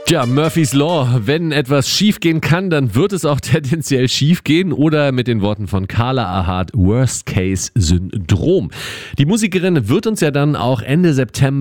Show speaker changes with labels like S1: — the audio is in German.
S1: Tja, Murphy's Law. Wenn etwas schief gehen kann, dann wird es auch tendenziell schief gehen. Oder mit den Worten von Carla Ahad, Worst-Case-Syndrom. Die Musikerin wird uns ja dann auch Ende September